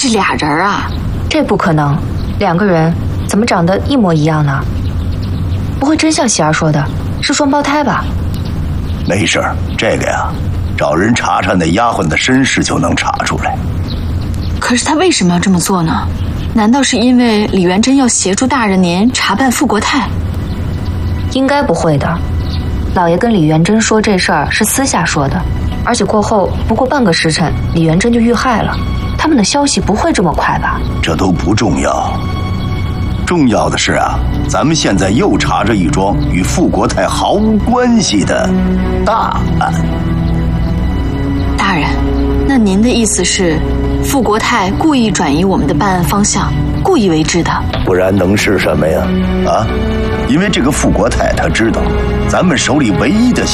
是俩人啊？ 这不可能，两个人怎么长得一模一样呢？不会真像喜儿说的，是双胞胎吧？ 没事儿，这个呀，找人查查那丫鬟的身世就能查出来。 可是他为什么要这么做呢？难道是因为李元珍要协助大人您查办富国泰？ 应该不会的，老爷跟李元珍说这事儿是私下说的，而且过后不过半个时辰，李元珍就遇害了。他们的消息不会这么快吧？ 这都不重要，重要的是啊，咱们现在又查着一桩与富国泰毫无关系的大案。 大人，那您的意思是，富国泰故意转移我们的办案方向，故意为之的？ 不然能是什么呀？啊，因为这个富国泰他知道，咱们手里唯一的